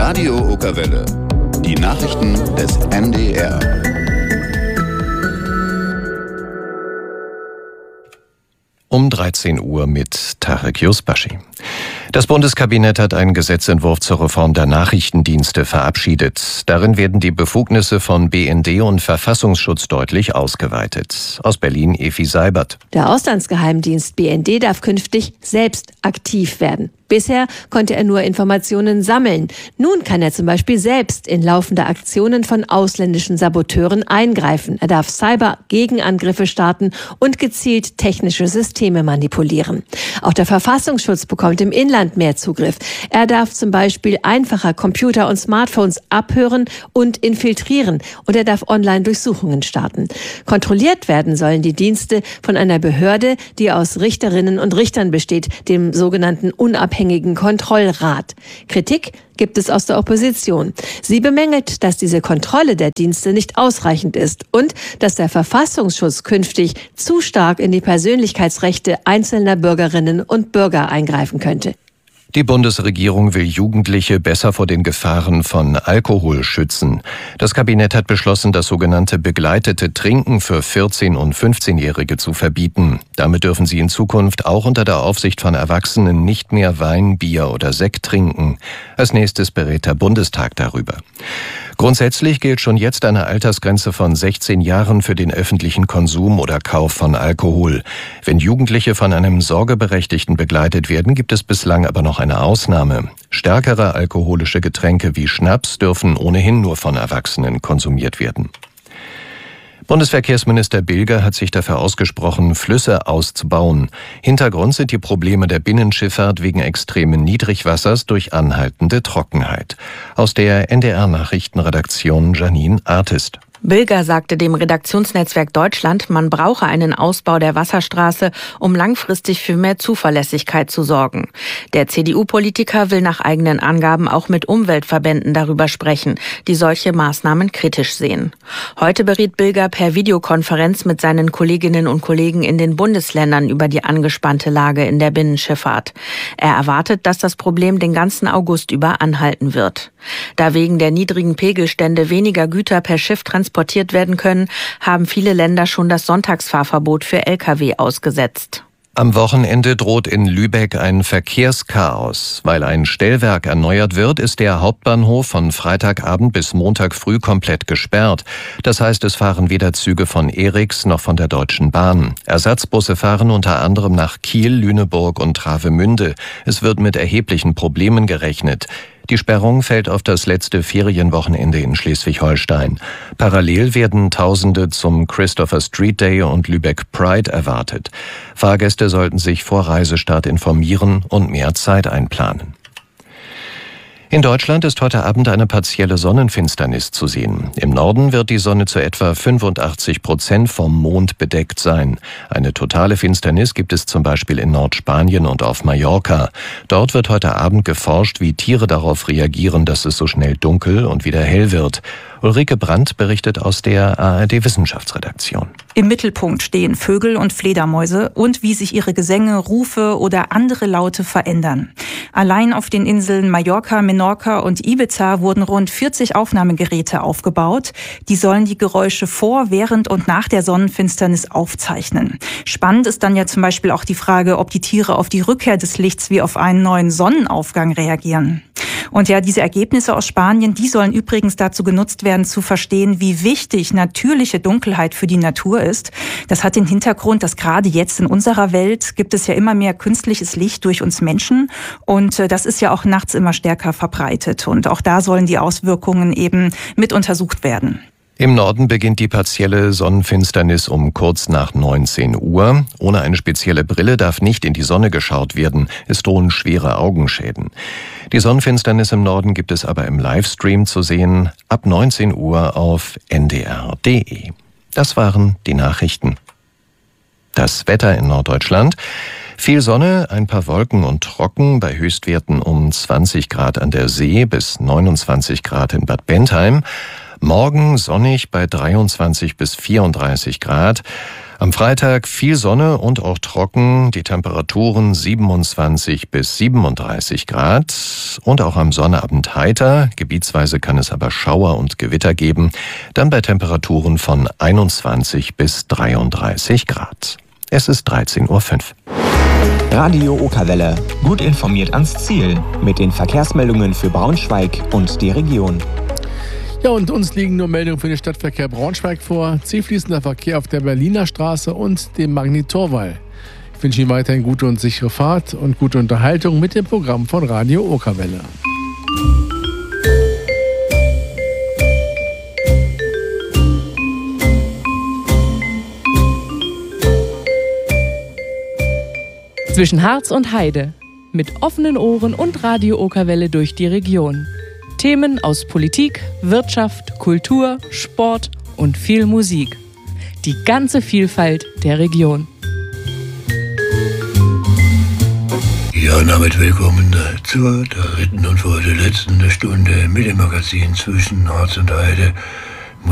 Radio Okerwelle. Die Nachrichten des NDR. Um 13 Uhr mit Tarek Yusbashi. Das Bundeskabinett hat einen Gesetzentwurf zur Reform der Nachrichtendienste verabschiedet. Darin werden die Befugnisse von BND und Verfassungsschutz deutlich ausgeweitet. Aus Berlin Evi Seibert. Der Auslandsgeheimdienst BND darf künftig selbst aktiv werden. Bisher konnte er nur Informationen sammeln. Nun kann er zum Beispiel selbst in laufende Aktionen von ausländischen Saboteuren eingreifen. Er darf Cyber-Gegenangriffe starten und gezielt technische Systeme manipulieren. Auch der Verfassungsschutz bekommt im Inland mehr Zugriff. Er darf zum Beispiel einfacher Computer und Smartphones abhören und infiltrieren. Und er darf Online-Durchsuchungen starten. Kontrolliert werden sollen die Dienste von einer Behörde, die aus Richterinnen und Richtern besteht, dem sogenannten unabhängigen Kontrollrat. Kritik gibt es aus der Opposition. Sie bemängelt, dass diese Kontrolle der Dienste nicht ausreichend ist und dass der Verfassungsschutz künftig zu stark in die Persönlichkeitsrechte einzelner Bürgerinnen und Bürger eingreifen könnte. Die Bundesregierung will Jugendliche besser vor den Gefahren von Alkohol schützen. Das Kabinett hat beschlossen, das sogenannte begleitete Trinken für 14- und 15-Jährige zu verbieten. Damit dürfen sie in Zukunft auch unter der Aufsicht von Erwachsenen nicht mehr Wein, Bier oder Sekt trinken. Als nächstes berät der Bundestag darüber. Grundsätzlich gilt schon jetzt eine Altersgrenze von 16 Jahren für den öffentlichen Konsum oder Kauf von Alkohol. Wenn Jugendliche von einem Sorgeberechtigten begleitet werden, gibt es bislang aber noch eine Ausnahme. Stärkere alkoholische Getränke wie Schnaps dürfen ohnehin nur von Erwachsenen konsumiert werden. Bundesverkehrsminister Bilger hat sich dafür ausgesprochen, Flüsse auszubauen. Hintergrund sind die Probleme der Binnenschifffahrt wegen extremen Niedrigwassers durch anhaltende Trockenheit. Aus der NDR-Nachrichtenredaktion Janine Artist. Bilger sagte dem Redaktionsnetzwerk Deutschland, man brauche einen Ausbau der Wasserstraße, um langfristig für mehr Zuverlässigkeit zu sorgen. Der CDU-Politiker will nach eigenen Angaben auch mit Umweltverbänden darüber sprechen, die solche Maßnahmen kritisch sehen. Heute berät Bilger per Videokonferenz mit seinen Kolleginnen und Kollegen in den Bundesländern über die angespannte Lage in der Binnenschifffahrt. Er erwartet, dass das Problem den ganzen August über anhalten wird. Da wegen der niedrigen Pegelstände weniger Güter per Schiff transportiert werden können, haben viele Länder schon das Sonntagsfahrverbot für Lkw ausgesetzt. Am Wochenende droht in Lübeck ein Verkehrschaos. Weil ein Stellwerk erneuert wird, ist der Hauptbahnhof von Freitagabend bis Montag früh komplett gesperrt. Das heißt, es fahren weder Züge von Eriks noch von der Deutschen Bahn. Ersatzbusse fahren unter anderem nach Kiel, Lüneburg und Travemünde. Es wird mit erheblichen Problemen gerechnet. Die Sperrung fällt auf das letzte Ferienwochenende in Schleswig-Holstein. Parallel werden Tausende zum Christopher Street Day und Lübeck Pride erwartet. Fahrgäste sollten sich vor Reisestart informieren und mehr Zeit einplanen. In Deutschland ist heute Abend eine partielle Sonnenfinsternis zu sehen. Im Norden wird die Sonne zu etwa 85% vom Mond bedeckt sein. Eine totale Finsternis gibt es zum Beispiel in Nordspanien und auf Mallorca. Dort wird heute Abend geforscht, wie Tiere darauf reagieren, dass es so schnell dunkel und wieder hell wird. Ulrike Brandt berichtet aus der ARD-Wissenschaftsredaktion. Im Mittelpunkt stehen Vögel und Fledermäuse und wie sich ihre Gesänge, Rufe oder andere Laute verändern. Allein auf den Inseln Mallorca, Menorca und Ibiza wurden rund 40 Aufnahmegeräte aufgebaut. Die sollen die Geräusche vor, während und nach der Sonnenfinsternis aufzeichnen. Spannend ist dann ja zum Beispiel auch die Frage, ob die Tiere auf die Rückkehr des Lichts wie auf einen neuen Sonnenaufgang reagieren. Und ja, diese Ergebnisse aus Spanien, die sollen übrigens dazu genutzt werden, zu verstehen, wie wichtig natürliche Dunkelheit für die Natur ist. Das hat den Hintergrund, dass gerade jetzt in unserer Welt gibt es ja immer mehr künstliches Licht durch uns Menschen. Und das ist ja auch nachts immer stärker verbreitet. Und auch da sollen die Auswirkungen eben mit untersucht werden. Im Norden beginnt die partielle Sonnenfinsternis um kurz nach 19 Uhr. Ohne eine spezielle Brille darf nicht in die Sonne geschaut werden. Es drohen schwere Augenschäden. Die Sonnenfinsternis im Norden gibt es aber im Livestream zu sehen ab 19 Uhr auf ndr.de. Das waren die Nachrichten. Das Wetter in Norddeutschland. Viel Sonne, ein paar Wolken und trocken, bei Höchstwerten um 20 Grad an der See bis 29 Grad in Bad Bentheim. Morgen sonnig bei 23 bis 34 Grad. Am Freitag viel Sonne und auch trocken, die Temperaturen 27 bis 37 Grad und auch am Sonnabend heiter, gebietsweise kann es aber Schauer und Gewitter geben, dann bei Temperaturen von 21 bis 33 Grad. Es ist 13:05 Uhr. Radio Okerwelle. Gut informiert ans Ziel mit den Verkehrsmeldungen für Braunschweig und die Region. Ja, und uns liegen nur Meldungen für den Stadtverkehr Braunschweig vor. Zielfließender Verkehr auf der Berliner Straße und dem Magnit-Torwall. Ich wünsche Ihnen weiterhin gute und sichere Fahrt und gute Unterhaltung mit dem Programm von Radio Okerwelle. Zwischen Harz und Heide. Mit offenen Ohren und Radio Okerwelle durch die Region. Themen aus Politik, Wirtschaft, Kultur, Sport und viel Musik. Die ganze Vielfalt der Region. Ja, und damit willkommen zur dritten und vorletzten Stunde mit dem Magazin Zwischen Harz und Heide.